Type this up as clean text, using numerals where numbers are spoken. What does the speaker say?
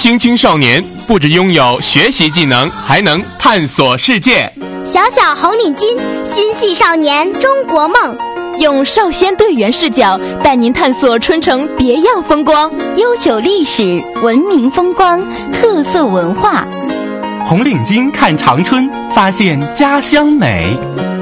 青青少年不只拥有学习技能，还能探索世界。 小小红领巾，心系少年中国梦。 用少先队员视角带您探索春城别样风光， 悠久历史、文明风光、特色文化。 红领巾看长春，发现家乡美。